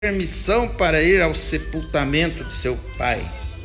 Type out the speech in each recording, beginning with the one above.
permissão para ir ao sepultamento de seu pai,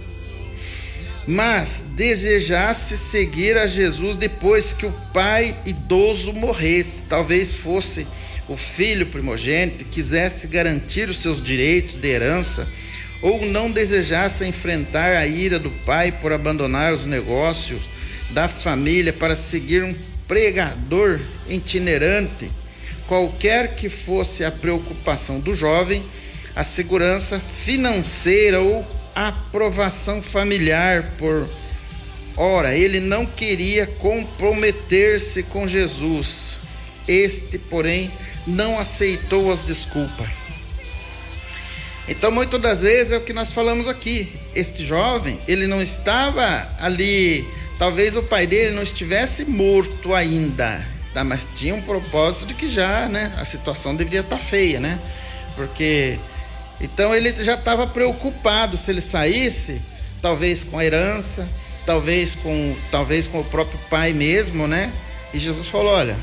mas desejasse seguir a Jesus depois que o pai idoso morresse. Talvez fosse o filho primogênito e quisesse garantir os seus direitos de herança, ou não desejasse enfrentar a ira do pai por abandonar os negócios da família para seguir um pregador itinerante. Qualquer que fosse a preocupação do jovem, a segurança financeira ou a aprovação familiar ele não queria comprometer-se com Jesus. Este, porém, não aceitou as desculpas. Então, muitas das vezes é o que nós falamos aqui. Este jovem, ele não estava ali, talvez o pai dele não estivesse morto ainda, tá? Mas tinha um propósito de que já, né, a situação deveria estar feia, né? Porque, então ele já estava preocupado se ele saísse, talvez com a herança, talvez com o próprio pai mesmo, né? E Jesus falou: olha,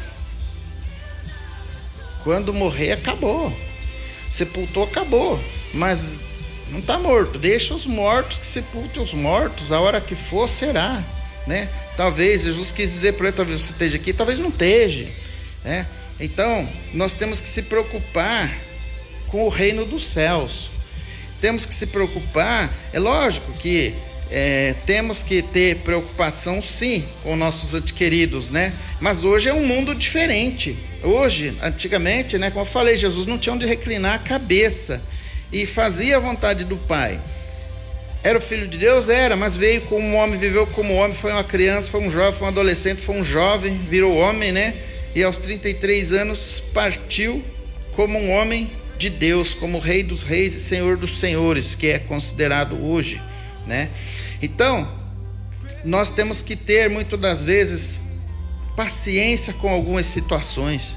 quando morrer acabou, sepultou, acabou, mas não está morto, deixa os mortos que sepultem os mortos, a hora que for será, né? Talvez Jesus quis dizer para ele, talvez você esteja aqui, talvez não esteja, né? Então nós temos que se preocupar com o reino dos céus, temos que se preocupar. É lógico que temos que ter preocupação sim com nossos adquiridos, né? Mas hoje é um mundo diferente. Hoje, antigamente, né, como eu falei, Jesus não tinha onde reclinar a cabeça e fazia a vontade do Pai. Era o Filho de Deus? Era, mas veio como um homem, viveu como homem, foi uma criança, foi um jovem, foi um adolescente, foi um jovem, virou homem, né? E aos 33 anos partiu como um homem de Deus, como Rei dos Reis e Senhor dos Senhores, que é considerado hoje, né? Então, nós temos que ter, muitas das vezes, paciência com algumas situações.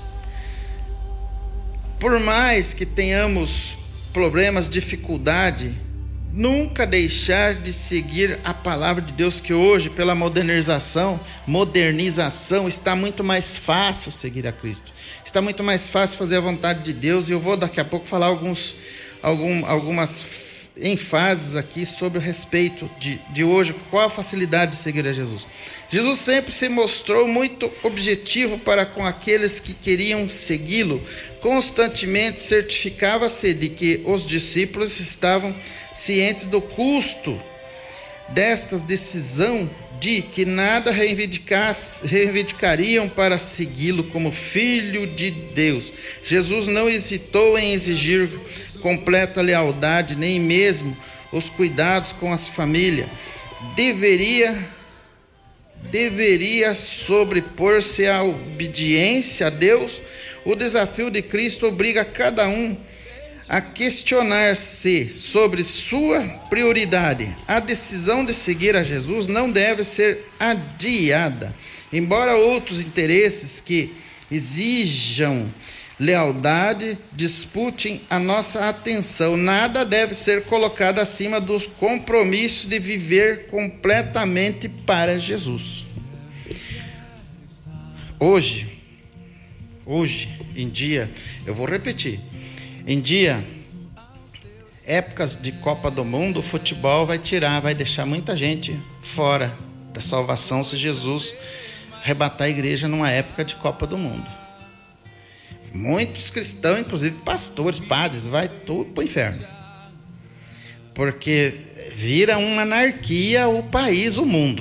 Por mais que tenhamos problemas, dificuldade, nunca deixar de seguir a palavra de Deus, que hoje, pela modernização, está muito mais fácil seguir a Cristo. Está muito mais fácil fazer a vontade de Deus, e eu vou daqui a pouco falar algumas ênfases aqui sobre o respeito de hoje, qual a facilidade de seguir a Jesus. Jesus sempre se mostrou muito objetivo para com aqueles que queriam segui-lo. Constantemente certificava-se de que os discípulos estavam cientes do custo desta decisão, de que nada reivindicariam para segui-lo como filho de Deus. Jesus não hesitou em exigir completa lealdade, nem mesmo os cuidados com as famílias. Deveria sobrepor-se à obediência a Deus. O desafio de Cristo obriga cada um a questionar-se sobre sua prioridade. A decisão de seguir a Jesus não deve ser adiada. Embora outros interesses que exijam lealdade disputem a nossa atenção, nada deve ser colocado acima dos compromissos de viver completamente para Jesus. Hoje em dia, eu vou repetir, em dia, épocas de Copa do Mundo, o futebol vai deixar muita gente fora da salvação se Jesus arrebatar a igreja numa época de Copa do Mundo. Muitos cristãos, inclusive pastores, padres, vai tudo para o inferno. Porque vira uma anarquia o país, o mundo.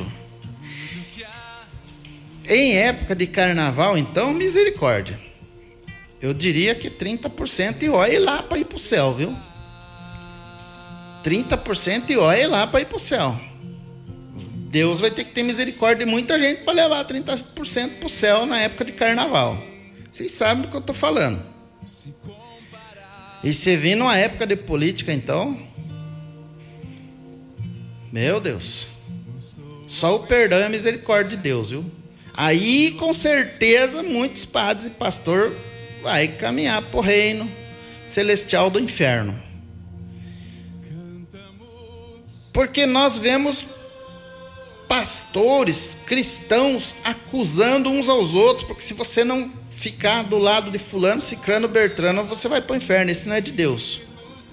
Em época de carnaval, então, misericórdia. Eu diria que 30% e olhe lá para ir para o céu, viu? 30% e olhe lá para ir para o céu. Deus vai ter que ter misericórdia de muita gente para levar 30% para o céu na época de carnaval. Vocês sabem do que eu estou falando. E se vir numa época de política, então, meu Deus, só o perdão e a misericórdia de Deus, viu? Aí, com certeza, muitos padres e pastores vai caminhar para o reino celestial do inferno. Porque nós vemos pastores cristãos acusando uns aos outros, porque se você não ficar do lado de fulano, cicrano, bertrano, você vai para o inferno. Esse não é de Deus.